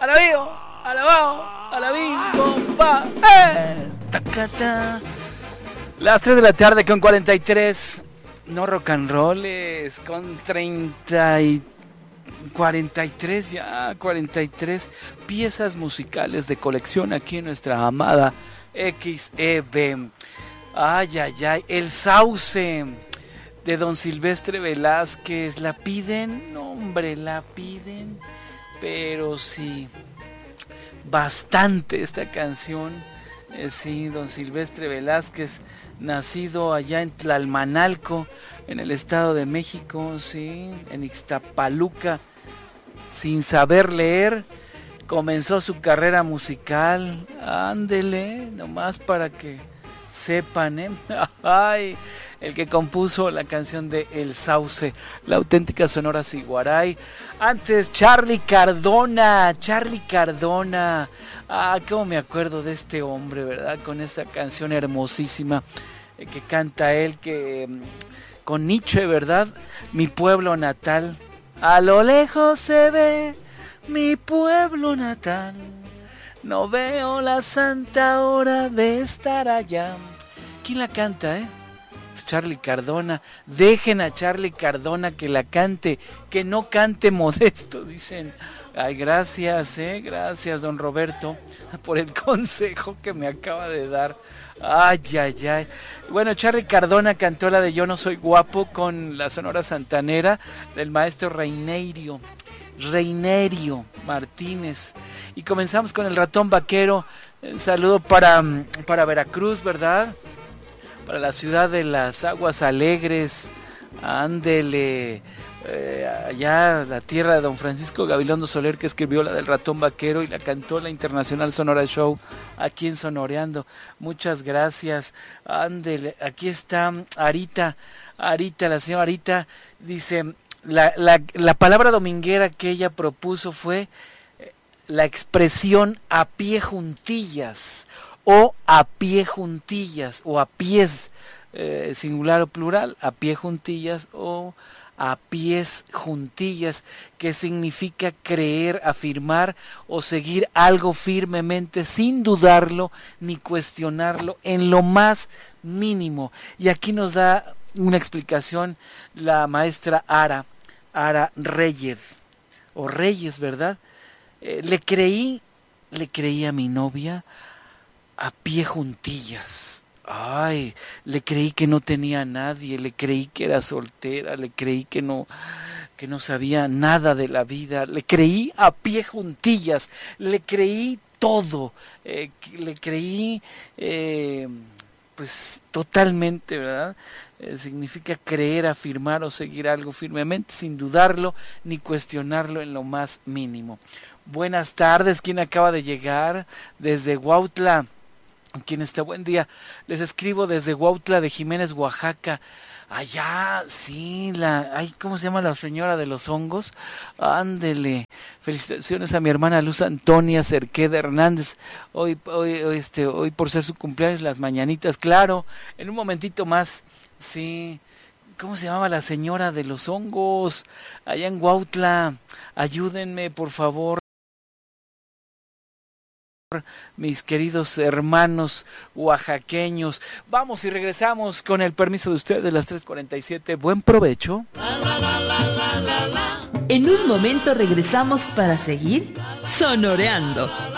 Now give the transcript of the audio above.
bomba. Tacata. Las 3 de la tarde con 43. No rock and rolls con 30 y 43 ya, 43 piezas musicales de colección aquí en nuestra amada XEB. Ay, ay, ay, El Sauce de Don Silvestre Velázquez. ¿La piden? No, hombre, la piden, pero sí, bastante esta canción. Sí, Don Silvestre Velázquez, nacido allá en Tlalmanalco, en el Estado de México, sí, en Ixtapaluca, sin saber leer, comenzó su carrera musical. Ándele, nomás para que sepan, Ay, el que compuso la canción de El Sauce, la auténtica Sonora Siguaray. Antes Charly Cardona. Cómo me acuerdo de este hombre, ¿verdad? Con esta canción hermosísima que canta él, que con Nietzsche, ¿verdad? Mi pueblo natal, a lo lejos se ve mi pueblo natal. No veo la santa hora de estar allá. ¿Quién la canta, Charly Cardona. Dejen a Charly Cardona que la cante, que no cante Modesto, dicen. Ay, gracias, gracias, don Roberto, por el consejo que me acaba de dar. Ay, ay, ay. Bueno, Charly Cardona cantó la de Yo no soy guapo con la Sonora Santanera del maestro Reinerio Martínez. Y comenzamos con El Ratón Vaquero. Un saludo para Veracruz, ¿verdad? Para la ciudad de las Aguas Alegres. Ándele. Allá la tierra de don Francisco Gabilondo Soler, que escribió la del Ratón Vaquero y la cantó la Internacional Sonora Show aquí en Sonoreando. Muchas gracias. Ándele, aquí está Arita, la señora Arita dice, la palabra dominguera que ella propuso fue la expresión a pie juntillas o a pie juntillas o a pies, singular o plural, a pie juntillas o a pies juntillas, que significa creer, afirmar o seguir algo firmemente sin dudarlo ni cuestionarlo en lo más mínimo. Y aquí nos da una explicación la maestra Ara Reyes, o Reyes, ¿verdad? Le creí a mi novia a pie juntillas. Ay, le creí que no tenía a nadie, le creí que era soltera, le creí que no sabía nada de la vida, le creí a pie juntillas, le creí todo, le creí pues totalmente, ¿verdad? Significa creer, afirmar o seguir algo firmemente sin dudarlo ni cuestionarlo en lo más mínimo. Buenas tardes, ¿quién acaba de llegar? Desde Huautla. ¿Quién está? Buen día. Les escribo desde Huautla de Jiménez, Oaxaca. Allá, sí, ¿cómo se llama la señora de los hongos? Ándele. Felicitaciones a mi hermana Luz Antonia Cerqueda Hernández. Hoy por ser su cumpleaños, las mañanitas, claro. En un momentito más, sí. ¿Cómo se llamaba la señora de los hongos? Allá en Huautla. Ayúdenme, por favor. Mis queridos hermanos oaxaqueños. Vamos y regresamos con el permiso de ustedes, las 3:47. Buen provecho. En un momento regresamos para seguir sonoreando.